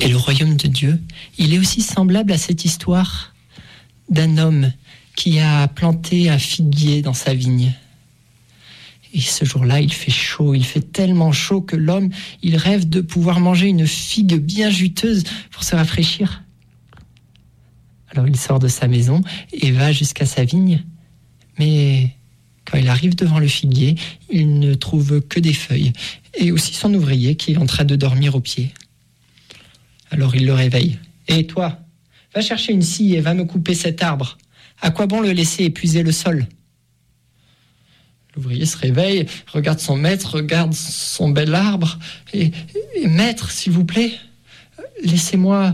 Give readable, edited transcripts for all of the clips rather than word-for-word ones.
Et le royaume de Dieu, il est aussi semblable à cette histoire d'un homme qui a planté un figuier dans sa vigne. Et ce jour-là, il fait chaud, il fait tellement chaud que l'homme, il rêve de pouvoir manger une figue bien juteuse pour se rafraîchir. Alors il sort de sa maison et va jusqu'à sa vigne, mais quand il arrive devant le figuier, il ne trouve que des feuilles, et aussi son ouvrier qui est en train de dormir au pied. Alors il le réveille. « Et toi, va chercher une scie et va me couper cet arbre. À quoi bon le laisser épuiser le sol ?» L'ouvrier se réveille, regarde son maître, regarde son bel arbre, et maître, s'il vous plaît, laissez-moi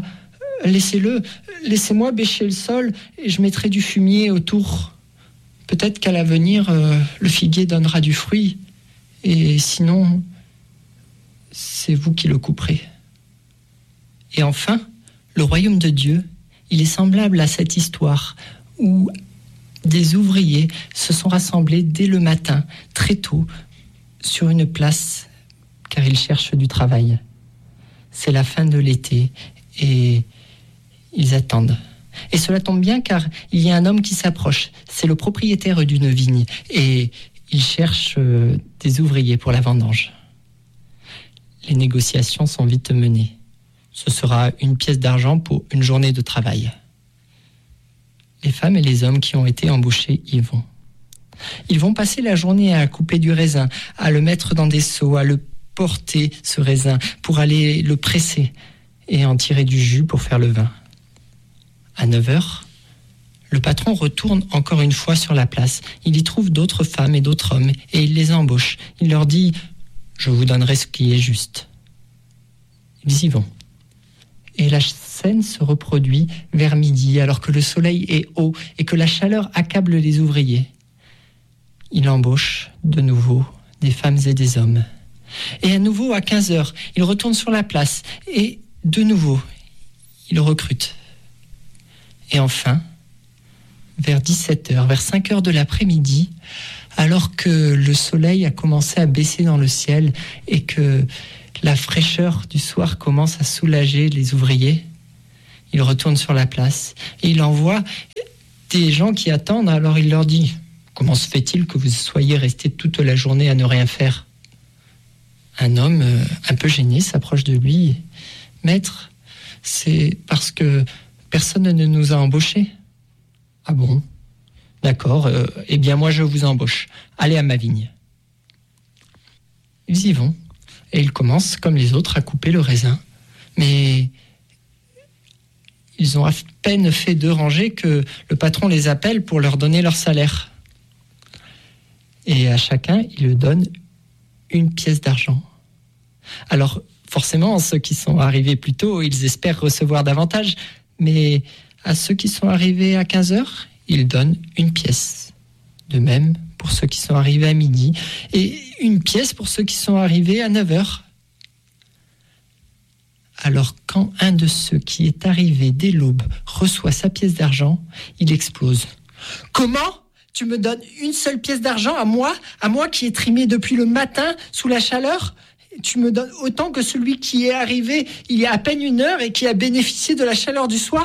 bêcher le sol, et je mettrai du fumier autour. Peut-être qu'à l'avenir, le figuier donnera du fruit, et sinon, c'est vous qui le couperez. Et enfin, le royaume de Dieu, il est semblable à cette histoire où des ouvriers se sont rassemblés dès le matin, très tôt, sur une place, car ils cherchent du travail. C'est la fin de l'été et ils attendent. Et cela tombe bien car il y a un homme qui s'approche. C'est le propriétaire d'une vigne et il cherche des ouvriers pour la vendange. Les négociations sont vite menées. Ce sera 1 pièce d'argent pour une journée de travail. Les femmes et les hommes qui ont été embauchés y vont. Ils vont passer la journée à couper du raisin, à le mettre dans des seaux, à le porter, ce raisin, pour aller le presser et en tirer du jus pour faire le vin. À 9h, le patron retourne encore une fois sur la place. Il y trouve d'autres femmes et d'autres hommes et il les embauche. Il leur dit « Je vous donnerai ce qui est juste ». Ils y vont. Et la scène se reproduit vers midi, alors que le soleil est haut et que la chaleur accable les ouvriers. Il embauche de nouveau des femmes et des hommes. Et à nouveau, à 15h, il retourne sur la place et de nouveau, il recrute. Et enfin, vers 17h, vers 5h de l'après-midi, alors que le soleil a commencé à baisser dans le ciel et que la fraîcheur du soir commence à soulager les ouvriers, il retourne sur la place et il envoie des gens qui attendent. Alors il leur dit « Comment se fait-il que vous soyez restés toute la journée à ne rien faire ?» Un homme, un peu gêné, s'approche de lui. « Maître, c'est parce que personne ne nous a embauchés. »« Ah bon ? D'accord, eh bien moi je vous embauche. Allez à ma vigne. » Ils y vont. Et ils commencent, comme les autres, à couper le raisin. Mais ils ont à peine fait 2 rangées que le patron les appelle pour leur donner leur salaire. Et à chacun, il leur donne 1 pièce d'argent. Alors, forcément, ceux qui sont arrivés plus tôt, ils espèrent recevoir davantage. Mais à ceux qui sont arrivés à 15h, ils donnent 1 pièce. De même, pour ceux qui sont arrivés à midi, et 1 pièce pour ceux qui sont arrivés à 9h. Alors quand un de ceux qui est arrivé dès l'aube reçoit sa pièce d'argent, il explose. « Comment ? Tu me donnes 1 seule pièce d'argent à moi qui ai trimé depuis le matin sous la chaleur ? Tu me donnes autant que celui qui est arrivé il y a à peine 1 heure et qui a bénéficié de la chaleur du soir ?»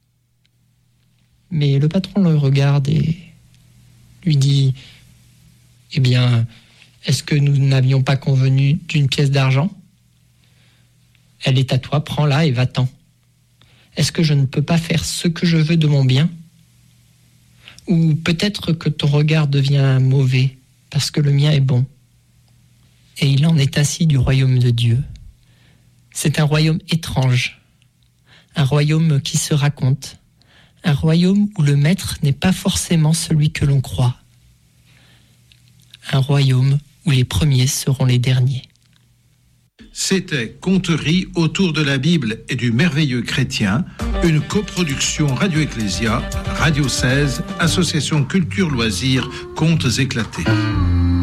Mais le patron le regarde et lui dit « Eh bien, est-ce que nous n'avions pas convenu d'1 pièce d'argent ? Elle est à toi, prends-la et va-t'en. Est-ce que je ne peux pas faire ce que je veux de mon bien ? Ou peut-être que ton regard devient mauvais parce que le mien est bon. » Et il en est ainsi du royaume de Dieu. C'est un royaume étrange, un royaume qui se raconte, un royaume où le maître n'est pas forcément celui que l'on croit. Un royaume où les premiers seront les derniers. C'était Conteries autour de la Bible et du merveilleux chrétien, une coproduction Radio Ecclésia, Radio 16, Association Culture Loisirs, Contes éclatés.